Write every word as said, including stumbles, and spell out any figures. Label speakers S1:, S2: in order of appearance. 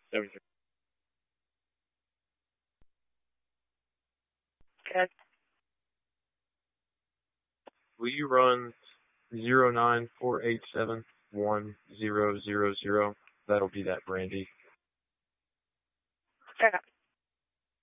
S1: Seven.
S2: Okay.
S1: Will you run zero nine four eight seven one zero zero zero? That'll be that brandy.
S2: Fair enough.